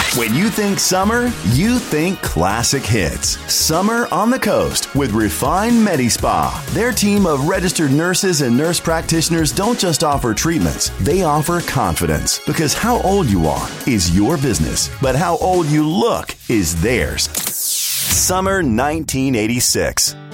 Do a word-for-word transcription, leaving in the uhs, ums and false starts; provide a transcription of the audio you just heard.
When you think summer, you think classic hits. Summer on the Coast with Refine Medi-Spa. Their team of registered nurses and nurse practitioners don't just offer treatments, they offer confidence. Because how old you are is your business, but how old you look is theirs. Summer nineteen eighty-six.